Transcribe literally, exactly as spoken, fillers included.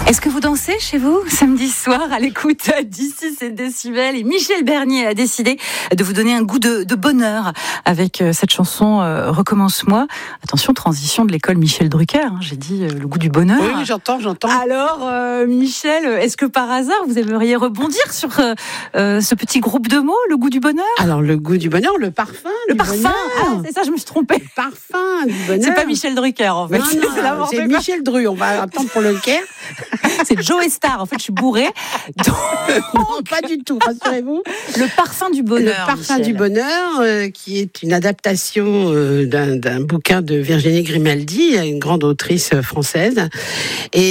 Est-ce que vous dansez chez vous samedi soir à l'écoute d'ici c'est Décibel et Michel Bernier a décidé de vous donner un goût de, de bonheur avec cette chanson euh, Recommence-moi. Attention, transition de l'école Michel Drucker, hein, j'ai dit euh, le goût du bonheur. Oui, oui, j'entends, j'entends. Alors euh, Michel, est-ce que par hasard vous aimeriez rebondir sur euh, euh, ce petit groupe de mots, le goût du bonheur? Alors le goût du bonheur, le parfum Le du parfum, bonheur. ah, c'est ça, je me suis trompée. Le parfum du bonheur. C'est pas Michel Drucker en fait. Non, non, c'est, c'est Michel Dru, on va attendre pour le Caire. C'est Joe Star, en fait je suis bourrée. Donc... Non, pas du tout, rassurez-vous. Le parfum du bonheur. Le parfum Michel. du bonheur, euh, qui est une adaptation euh, d'un, d'un bouquin de Virginie Grimaldi, une grande autrice française. Et